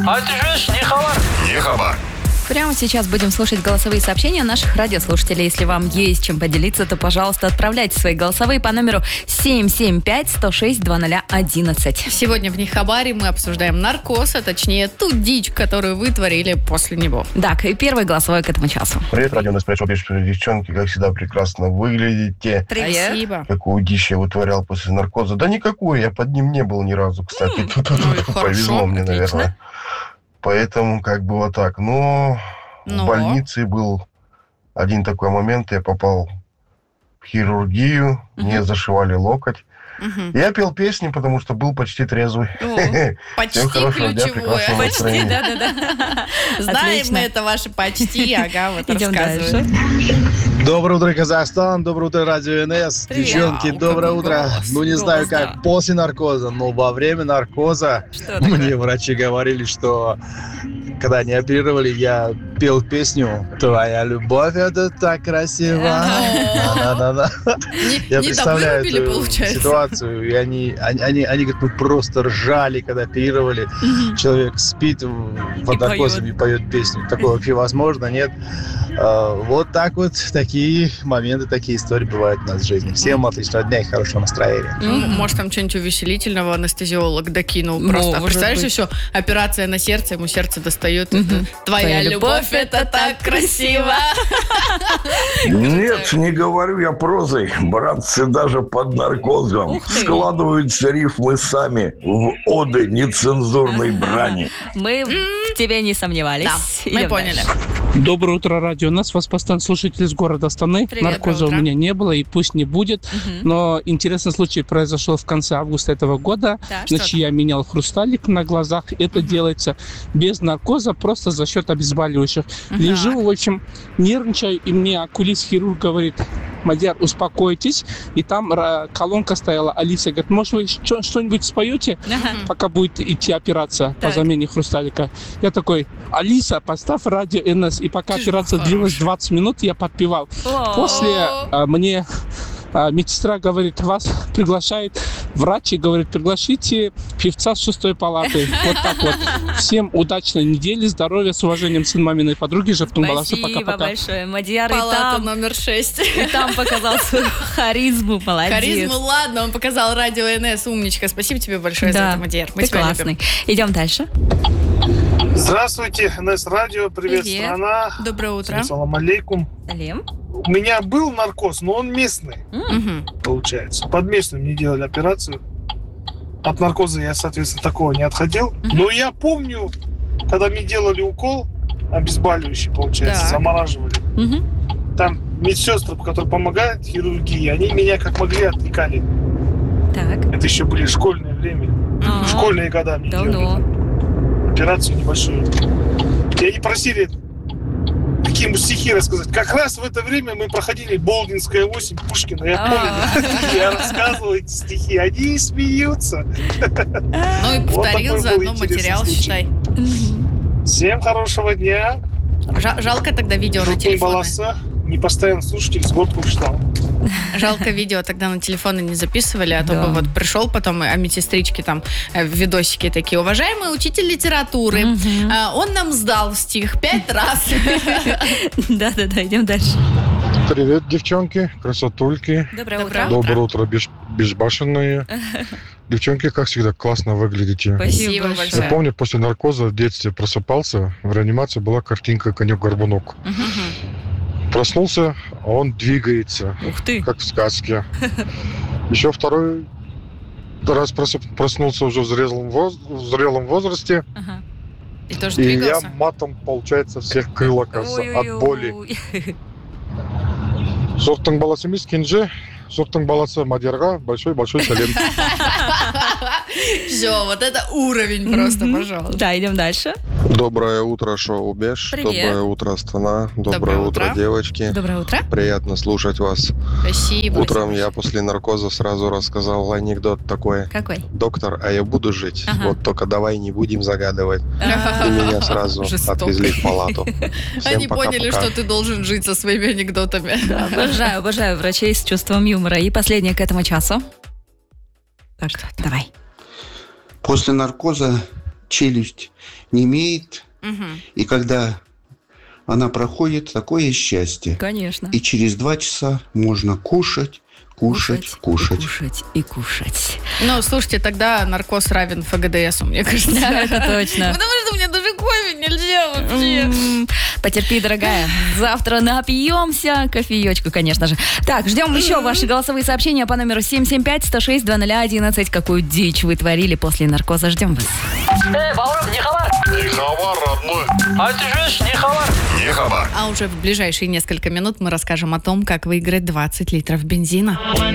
А это же не хабар. Не хабар. Прямо сейчас будем слушать голосовые сообщения наших радиослушателей. Если вам есть чем поделиться, то, пожалуйста, отправляйте свои голосовые по номеру 775-106-0011. Сегодня в Нехабаре мы обсуждаем наркоз, а точнее ту дичь, которую вы творили после него. Так, и первый голосовой к этому часу. Привет, радио Неспресо, девчонки, как всегда, прекрасно выглядите. Привет. Спасибо. Какую дичь я вытворял после наркоза? Да никакую, я под ним не был ни разу, кстати. Повезло мне, наверное. Поэтому как бы вот так. Но в больнице был один такой момент, я попал в хирургию, мне зашивали локоть. Я пел песни, потому что был почти трезвый. Почти Всем хорошего дня, ключевое. прекрасного Почти, настроения. да-да-да. Знаем Отлично. мы это ваше почти, ага, вот Идем рассказывай. дальше. Доброе утро, Казахстан. Доброе утро, Радио НС. Привет. Девчонки, Вау, доброе какой утро. голос. Ну, не знаю, Голос, как после наркоза, но во время наркоза Что такое? мне врачи говорили, что когда они оперировали, я пел песню «Твоя любовь, это так красиво». Да-да-да. Я Не представляю довырубили, эту получается. ситуацию, и они как бы просто ржали, когда оперировали. Человек спит под наркозом и поет песню. Такое вообще возможно? Нет. Вот так вот, такие моменты, такие истории бывают у нас в жизни. Всем отличного дня и хорошего настроения. Ну, может, там что-нибудь увеселительного анестезиолог докинул просто. может Представляешь, быть. еще операция на сердце, ему сердце достает. Это Твоя любовь, это так красиво. Нет, не говорю я прозой. Братцы даже под наркозом Ух ты. складываются рифмы сами в оды нецензурной брани. Мы в тебе не сомневались. Да, мы Идем поняли. дальше. Доброе утро, радио. Нас вас постоянно слушатель из города Астаны. Привет, Наркоза у доброе утро. меня не было и пусть не будет. Но интересный случай произошел в конце августа этого года. Да, Значит, что я менял хрусталик на глазах. Это делается без наркоза, просто за счет обезболивающих. Лежу, в общем, нервничаю, и мне окулист-хирург говорит: Мадяр, успокойтесь. И там колонка стояла. Алиса говорит: может, вы что-нибудь споете, пока будет идти операция по Так. замене хрусталика? Я такой: Алиса, поставь радио НС. И пока Ты же операция длилась 20 минут, я подпевал. После мне медсестра говорит: вас приглашает врач и говорит: приглашите певца с 6-й палаты. Вот так вот. Всем удачной недели, здоровья, с уважением, сын маминой подруги, Жевтун Баласы. Спасибо Пока-пока. большое. Мадьяр и Палата там, номер 6. и там показал свою харизму. Молодец. Харизму, ладно, он показал радио НС, умничка. Спасибо тебе большое за Да, это, Мадьяр. Мы ты тебя классный. любим. Идем дальше. Здравствуйте, НС Радио, привет, Привет. страна. Доброе утро. Салам алейкум. Салем. У меня был наркоз, но он местный, Мгм. получается. Под местным мне делали операцию. От наркоза я, соответственно, такого не отходил. Но я помню, когда мне делали укол, обезболивающий, получается, Так. замораживали. Мгм. Там медсестры, которые помогают в хирургии, они меня как могли отвлекали. Так. Это еще были школьное время. Ага. Школьные года мне Давно. делали операцию небольшую. И они просили какие-нибудь стихи рассказать. Как раз в это время мы проходили Болдинская 8 Пушкина. Я помню, я рассказывал эти стихи. Они смеются. Ну и Вот повторил такой был заодно интересный материал, случай. считай. Всем хорошего дня. Жалко тогда видео на Жутун телефоны. Баласа. Непостоянный слушатель с год Курштала. Жалко, видео тогда на телефоны не записывали, а то Да. бы вот пришел потом, а медсестрички там видосики такие. Уважаемый учитель литературы, он нам сдал стих 5 раз. Да-да-да, идем дальше. Привет, девчонки, красотульки. Доброе Доброе утро. Доброе утро, безбашенные. Девчонки, как всегда, классно выглядите. Спасибо Спасибо Я большое. помню, после наркоза в детстве просыпался, в реанимации была картинка «Конек-горбунок». Проснулся, а он двигается, Ух ты. как в сказке. Еще второй раз проснулся уже в зрелом возрасте, Ага. И тоже и я двигался. матом, получается, всех крыл, оказывается, от боли. Ой-ой-ой. Жовтың баласы емес кенже, жовтың баласы Мадьярға большой-большой салем. Все, вот это уровень просто, пожалуйста. Да, идем дальше. Доброе утро, шоу Беш. Привет. Доброе утро, страна. Доброе Доброе утро, утро. девочки. Доброе утро. Приятно слушать вас. Спасибо. Утром я после наркоза сразу рассказал анекдот такой. Какой? Доктор, а я буду жить? Ага. Вот только давай не будем загадывать. И А, меня сразу Жестоко. отвезли в палату. Всем Они поняли, пока-пока. что ты должен жить со своими анекдотами. Да, обожаю врачей с чувством юмора. И последнее к этому часу. Так что, давай. После наркоза челюсть немеет. И когда она проходит, такое счастье. Конечно. И через 2 часа можно кушать. Кушать и кушать. Ну, слушайте, тогда наркоз равен ФГДСу, мне кажется. Да, это точно. Потому что мне даже кофе нельзя вообще. Потерпи, дорогая. Завтра напьемся. Кофеечку, конечно же. Так, ждем еще ваши голосовые сообщения по номеру 775-106-0011. Какую дичь вы творили после наркоза. Ждем вас. Бауров, не хабар. Не хабар, родной. А ты же не хабар. Не хабар. А уже в ближайшие несколько минут мы расскажем о том, как выиграть 20 литров бензина.